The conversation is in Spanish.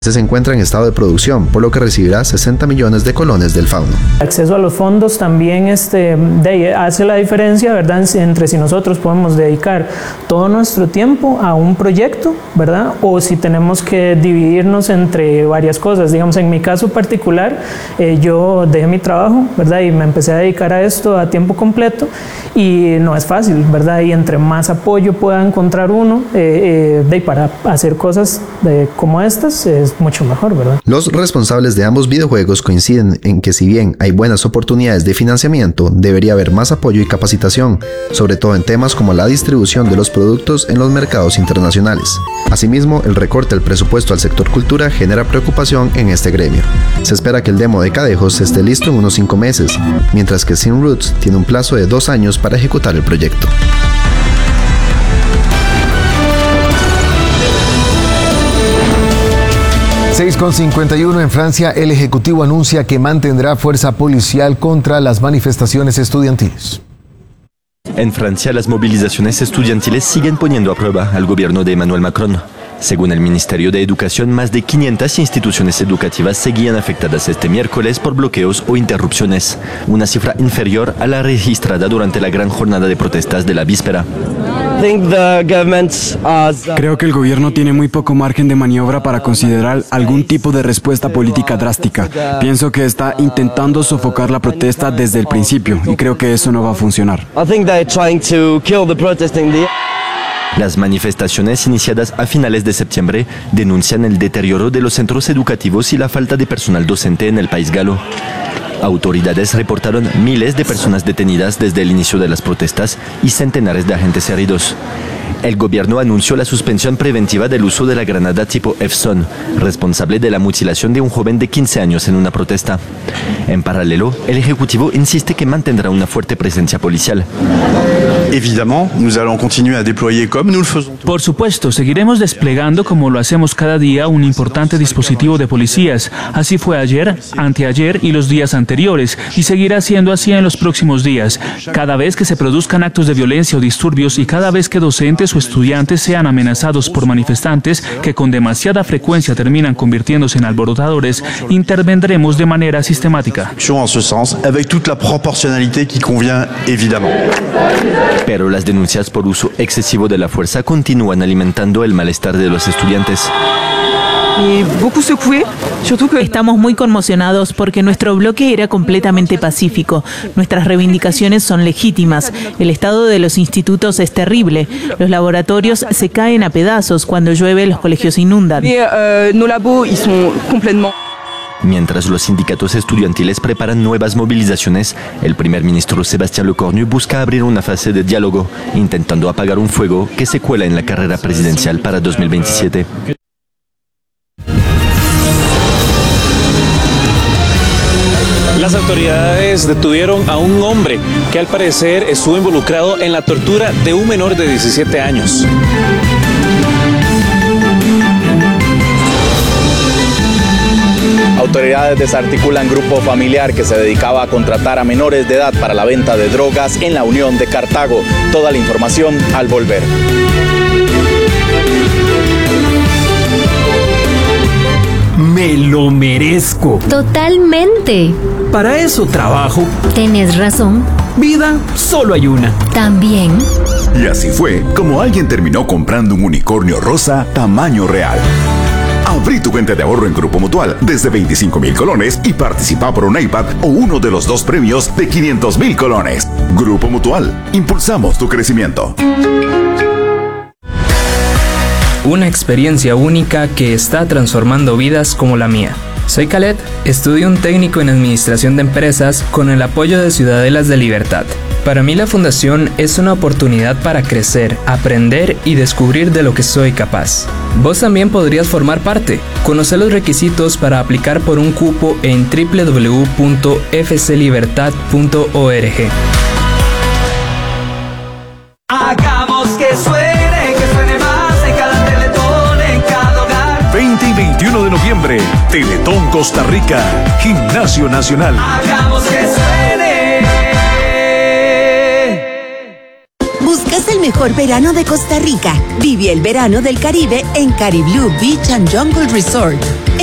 se encuentra en estado de producción, por lo que recibirá 60 millones de colones del fauno. El acceso a los fondos también hace la diferencia, ¿verdad?, entre si nosotros podemos dedicar todo nuestro tiempo a un proyecto, ¿verdad?, o si tenemos que dividirnos entre varias cosas. Digamos, en mi caso particular, yo dejé mi trabajo, ¿verdad?, y me empecé a dedicar a esto a tiempo completo, y no es fácil, ¿verdad?, y entre más apoyo pueda encontrar uno para hacer cosas como estas, es mucho mejor, ¿verdad? Los responsables de ambos videojuegos coinciden en que si bien hay buenas oportunidades de financiamiento, debería haber más apoyo y capacitación, sobre todo en temas como la distribución de los productos en los mercados internacionales. Asimismo, el recorte del presupuesto al sector cultura genera preocupación en este gremio. Se espera que el demo de Cadejos esté listo en unos 5 meses, mientras que Sim Roots tiene un plazo de 2 años para ejecutar el proyecto. 6:51 en Francia, el Ejecutivo anuncia que mantendrá fuerza policial contra las manifestaciones estudiantiles. En Francia, las movilizaciones estudiantiles siguen poniendo a prueba al gobierno de Emmanuel Macron. Según el Ministerio de Educación, más de 500 instituciones educativas seguían afectadas este miércoles por bloqueos o interrupciones, una cifra inferior a la registrada durante la gran jornada de protestas de la víspera. Creo que el gobierno tiene muy poco margen de maniobra para considerar algún tipo de respuesta política drástica. Pienso que está intentando sofocar la protesta desde el principio y creo que eso no va a funcionar. Las manifestaciones iniciadas a finales de septiembre denuncian el deterioro de los centros educativos y la falta de personal docente en el país galo. Autoridades reportaron miles de personas detenidas desde el inicio de las protestas y centenares de agentes heridos. El gobierno anunció la suspensión preventiva del uso de la granada tipo Efson, responsable de la mutilación de un joven de 15 años en una protesta. En paralelo, el Ejecutivo insiste que mantendrá una fuerte presencia policial. Por supuesto, seguiremos desplegando como lo hacemos cada día un importante dispositivo de policías. Así fue ayer, anteayer y los días anteriores, y seguirá siendo así en los próximos días. Cada vez que se produzcan actos de violencia o disturbios y cada vez que docentes o estudiantes sean amenazados por manifestantes que con demasiada frecuencia terminan convirtiéndose en alborotadores, intervendremos de manera sistemática. Pero las denuncias por uso excesivo de la fuerza continúan alimentando el malestar de los estudiantes. Estamos muy conmocionados porque nuestro bloque era completamente pacífico. Nuestras reivindicaciones son legítimas. El estado de los institutos es terrible. Los laboratorios se caen a pedazos. Cuando llueve, los colegios se inundan. Mientras los sindicatos estudiantiles preparan nuevas movilizaciones, el primer ministro Sébastien Lecornu busca abrir una fase de diálogo, intentando apagar un fuego que se cuela en la carrera presidencial para 2027. Las autoridades detuvieron a un hombre que al parecer estuvo involucrado en la tortura de un menor de 17 años. Autoridades desarticulan grupo familiar que se dedicaba a contratar a menores de edad para la venta de drogas en la Unión de Cartago. Toda la información al volver. Me lo merezco. Totalmente. Para eso trabajo. Tienes razón. Vida solo hay una. También. Y así fue como alguien terminó comprando un unicornio rosa tamaño real. Abrí tu cuenta de ahorro en Grupo Mutual desde 25,000 colones y participa por un iPad o uno de los 2 premios de 500,000 colones. Grupo Mutual, impulsamos tu crecimiento. Una experiencia única que está transformando vidas como la mía. Soy Khaled, estudio un técnico en Administración de Empresas con el apoyo de Ciudadelas de Libertad. Para mí la fundación es una oportunidad para crecer, aprender y descubrir de lo que soy capaz. Vos también podrías formar parte. Conoce los requisitos para aplicar por un cupo en www.fclibertad.org. Hagamos que suene más en cada teletón, en cada hogar. 20 y 21 de noviembre, Teletón Costa Rica, Gimnasio Nacional. Hagamos que suene. ¿Buscas el mejor verano de Costa Rica. Vive el verano del Caribe en Cariblue Beach and Jungle Resort.